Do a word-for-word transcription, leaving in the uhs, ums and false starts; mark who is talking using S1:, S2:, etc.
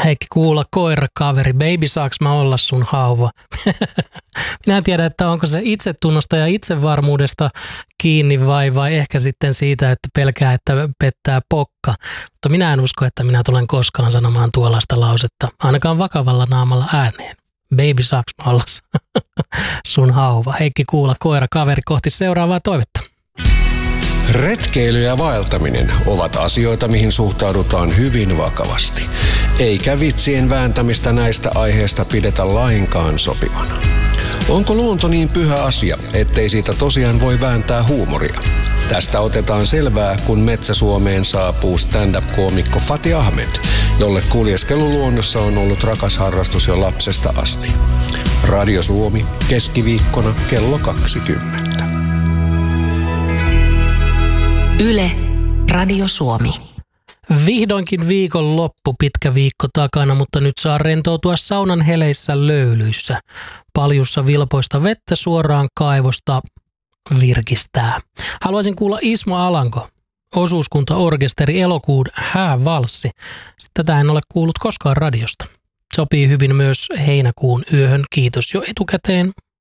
S1: Heikki Kuula, koirakaveri, baby saaks mä olla sun hauva? Minä en tiedä, että onko se itsetunnosta ja itsevarmuudesta kiinni vai, vai ehkä sitten siitä, että pelkää, että pettää pokka. Mutta minä en usko, että minä tulen koskaan sanomaan tuollaista lausetta, ainakaan vakavalla naamalla ääneen. Baby saaks mä olla sun hauva? Heikki Kuula, koirakaveri, kohti seuraavaa toivetta.
S2: Retkeily ja vaeltaminen ovat asioita, mihin suhtaudutaan hyvin vakavasti. Eikä vitsien vääntämistä näistä aiheista pidetä lainkaan sopivana. Onko luonto niin pyhä asia, ettei siitä tosiaan voi vääntää huumoria? Tästä otetaan selvää, kun Metsä-Suomeen saapuu stand-up-koomikko Fatih Ahmed, jolle kuljeskelu luonnossa on ollut rakas harrastus jo lapsesta asti. Radio Suomi, keskiviikkona kello kaksikymmentä.
S3: Yle, Radio Suomi.
S1: Vihdoinkin viikon loppu, pitkä viikko takana, mutta nyt saa rentoutua saunan heleissä löylyissä. Paljussa vilpoista vettä suoraan kaivosta virkistää. Haluaisin kuulla Ismo Alanko, osuuskuntaorkesteri elokuun häävalssi. Tätä en ole kuullut koskaan radiosta. Sopii hyvin myös heinäkuun yöhön. Kiitos jo etukäteen